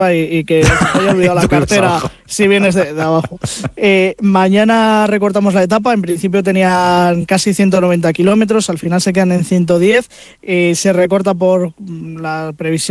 y que se te haya olvidado la cartera si vienes de abajo. Mañana recortamos la etapa, en principio tenían casi 190 kilómetros, al final se quedan en 110, se recorta por la previsión